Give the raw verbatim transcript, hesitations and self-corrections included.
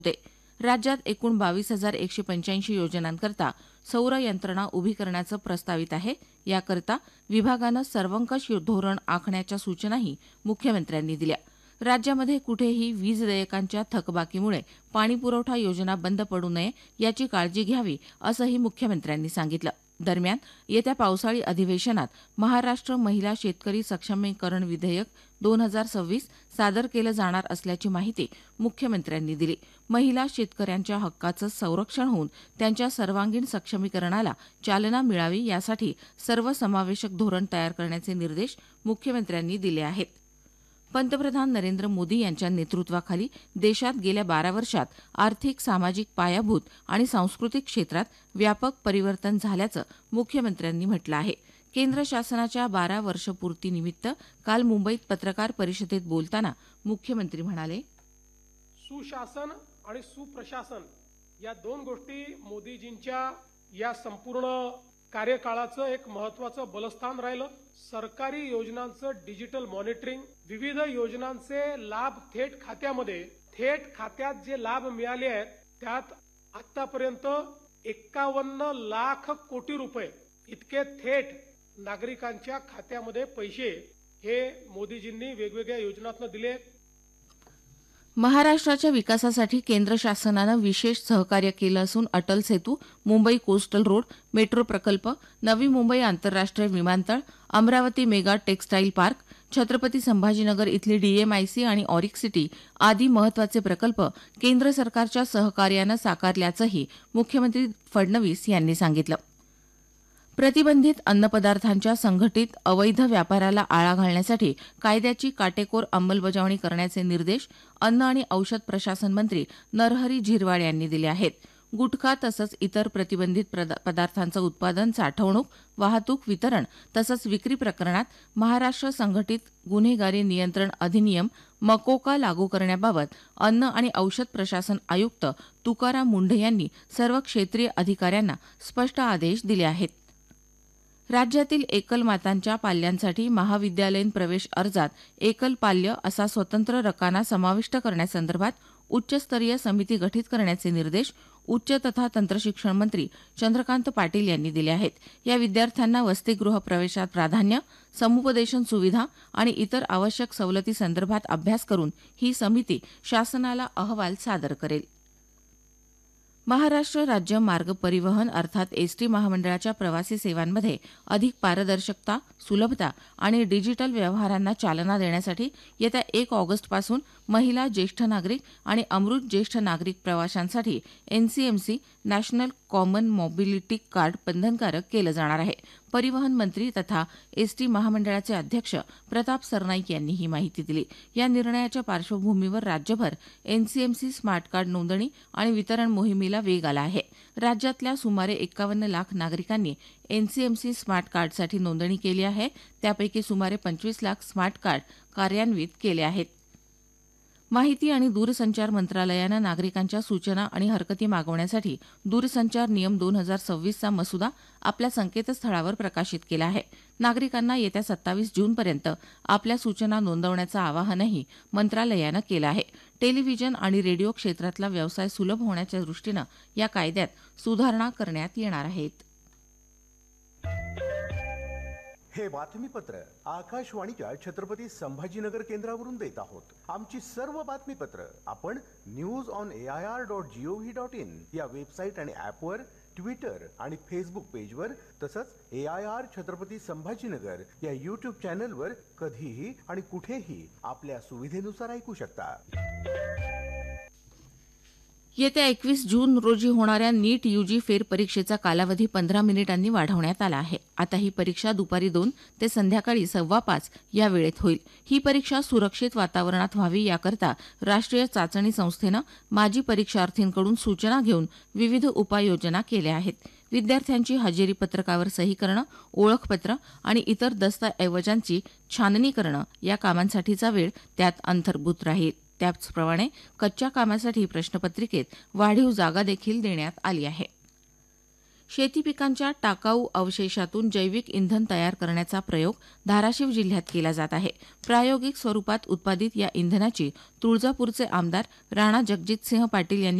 होते. राज्यात एकूण बावीस हजार एकशे पंच्याऐंशी योजनांकरता सौर यंत्रणा उभी करण्याचं प्रस्तावित आहे. याकरता विभागानं सर्वंकष धोरण आखण्याच्या सूचनाही मुख्यमंत्र्यांनी दिल्या. राज्यामध्ये कुठेही वीज देयकांच्या थकबाकीमुळे पाणीपुरवठा योजना बंद पडू नये याची काळजी घ्यावी असंही मुख्यमंत्र्यांनी सांगितलं. दरम्यान येत्या पावसाळी अधिवेशनात महाराष्ट्र महिला शेतकरी सक्षमीकरण विधेयक दोन हजार सव्वीस सादर केलं जाणार असल्याची माहिती मुख्यमंत्र्यांनी दिली. महिला शेतकऱ्यांच्या हक्काचं संरक्षण होऊन त्यांच्या सर्वांगीण सक्षमीकरणाला चालना मिळावी यासाठी सर्वसमावेशक धोरण तयार करण्याचे निर्देश मुख्यमंत्र्यांनी दिले आहेत. पंतप्रधान नरेंद्र मोदी यांच्या नेतृत्वाखाली देशात गेल्या बारा वर्षात आर्थिक, सामाजिक, पायाभूत आणि सांस्कृतिक क्षेत्रात व्यापक परिवर्तन झाल्याचं मुख्यमंत्र्यांनी म्हटलं आहे. केंद्र शासनाच्या बारा वर्षपूर्तीनिमित्त काल मुंबईत पत्रकार परिषदेत बोलताना मुख्यमंत्री म्हणाले, सुशासन आणि सुप्रशासन या दोन गोष्टी मोदीजींच्या या संपूर्ण कार्यकाळाचं एक महत्त्वाचं बलस्थान राहिलं. सरकारी योजनांचं डिजिटल मॉनिटरिंग, विविध योजनांचे लाभ थेट खात्यामध्ये थेट खात्यात जे लाभ मिळाले आहेत त्यात आतापर्यंत एक्कावन्न लाख कोटी रुपये इतके थेट नागरिकांच्या खात्यामध्ये पैसे हे मोदीजींनी वेगवेगळ्या योजनांतून दिले. महाराष्ट्राच्या विकासासाठी केंद्र शासनानं विशेष सहकार्य केलं असून Atal Setu, Mumbai coastal road, metro प्रकल्प, नवी मुंबई आंतरराष्ट्रीय विमानतळ, Amravati mega textile park, Chhatrapati Sambhajinagar इथली डीएमआयसी आणि ऑरिक सिटी आदी महत्वाचे प्रकल्प केंद्र सरकारच्या सहकार्यानं साकारल्याचंही मुख्यमंत्री फडणवीस यांनी सांगितलं. प्रतिबंधित अन्नपदार्थांच्या संघटित अवैध व्यापाराला आळा घालण्यासाठी कायद्याची काटेकोर अंमलबजावणी करण्याचे निर्देश अन्न आणि औषध प्रशासन मंत्री नरहरी झिरवाळ यांनी दिले आहेत. गुटखा तसंच इतर प्रतिबंधित पदार्थांचं उत्पादन, साठवणूक, वाहतूक, वितरण तसंच विक्री प्रकरणात महाराष्ट्र संघटित गुन्हेगारी नियंत्रण अधिनियम मकोका लागू करण्याबाबत अन्न आणि औषध प्रशासन आयुक्त तुकाराम मुंढे यांनी सर्व क्षेत्रीय अधिकाऱ्यांना स्पष्ट आदेश दिले आहेत. राज्यातील एकल मातांच्या पाल्यांसाठी महाविद्यालयीन प्रवेश अर्जात एकल पाल्य असा स्वतंत्र रकाना समाविष्ट करण्यासंदर्भात उच्चस्तरीय समिती गठीत करण्याचे निर्देश उच्च तथा तंत्रशिक्षण मंत्री चंद्रकांत पाटील यांनी दिले आहेत. या विद्यार्थ्यांना वसतिगृह प्रवेशात प्राधान्य, समुपदेशन सुविधा आणि इतर आवश्यक सवलतीसंदर्भात अभ्यास करून ही समिती शासनाला अहवाल सादर करेल. महाराष्ट्र राज्य मार्ग परिवहन अर्थात एसटी महामंडळाच्या प्रवासी सेवांमध्ये अधिक पारदर्शकता, सुलभता आणि डिजिटल व्यवहारांना चालना देण्यासाठी येत्या एक ऑगस्टपासून महिला, ज्येष्ठ नागरिक आणि अमृत ज्येष्ठ नागरिक प्रवाशांसाठी NCMC national common mobility card बंधनकारक केलं जाणार आहे. परिवहन मंत्री तथा एसटी महामंडळाचे अध्यक्ष प्रताप सरनाईक यांनी ही माहिती दिली. या निर्णयाच्या पार्श्वभूमीवर राज्यभर एनसीएमसी स्मार्ट कार्ड नोंदणी आणि वितरण मोहिमेला वेग आला आहे. राज्यातल्या सुमारे एक्कावन्न लाख नागरिकांनी एनसीएमसी स्मार्ट कार्डसाठी नोंदणी केली आहे. त्यापैकी सुमारे पंचवीस लाख स्मार्ट कार्ड कार्यान्वित केले आहेत. माहिती आणि दूरसंचार मंत्रालयानं नागरिकांच्या सूचना आणि हरकती मागवण्यासाठी दूरसंचार नियम दोन हजार सव्वीसचा मसुदा आपल्या संकेतस्थळावर प्रकाशित केला आहे. नागरिकांना येत्या सत्तावीस जूनपर्यंत आपल्या सूचना नोंदवण्याचं आवाहनही मंत्रालयानं केलं आहे. टेलिव्हिजन आणि रेडिओ क्षेत्रातला व्यवसाय सुलभ होण्याच्या दृष्टीनं या कायद्यात सुधारणा करण्यात येणार आहेत. हे बातमीपत्र आकाशवाणीच्या छत्रपती संभाजीनगर केंद्रावरून देत आहोत. आमची सर्व बातमीपत्र आपण news on A I R dot G O V dot in या वेबसाईट आणि ॲपवर, ट्विटर आणि फेसबुक पेजवर तसंच ए आय आर छत्रपती संभाजीनगर या यूट्यूब चॅनलवर कधीही आणि कुठेही आपल्या सुविधेनुसार ऐकू शकता. येत्या एकवीस जून रोजी होणाऱ्या नीट यूजी फेरपरीक्षेचा कालावधी पंधरा मिनिटांनी वाढवण्यात आला आहे. आता ही परीक्षा दुपारी दोन ते संध्याकाळी सव्वा पाच या वेळेत होईल. ही परीक्षा सुरक्षित वातावरणात व्हावी याकरता राष्ट्रीय चाचणी संस्थेनं माजी परीक्षार्थींकडून सूचना घेऊन विविध उपाययोजना केल्या आहेत. विद्यार्थ्यांची हजेरी पत्रकावर सही करणं, ओळखपत्र आणि इतर दस्तऐवजांची छाननी करणं या कामांसाठीचा वेळ त्यात अंतर्भूत राहील. त्याचप्रमाणे कच्च्या कामासाठी प्रश्नपत्रिकेत वाढीव जागा देखील देण्यात आली आहे. शेती पिकांच्या टाकाऊ अवशेषातून जैविक इंधन तयार करण्याचा प्रयोग धाराशिव जिल्ह्यात केला जात आहे. प्रायोगिक स्वरूपात उत्पादित या इंधनाची तुळजापूरचे आमदार राणा जगजितसिंह पाटील यांनी